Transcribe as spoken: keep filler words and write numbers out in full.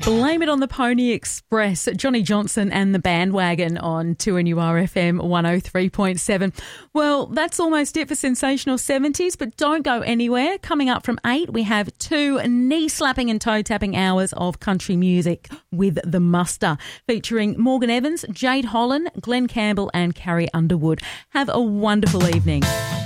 Blame It on the Pony Express, Johnny Johnson and the Bandwagon on two N U R F M one oh three point seven. Well, that's almost it for Sensational seventies, but don't go anywhere. Coming up from eight, we have two knee-slapping and toe-tapping hours of country music with The Muster, featuring Morgan Evans, Jade Holland, Glenn Campbell and Carrie Underwood. Have a wonderful evening.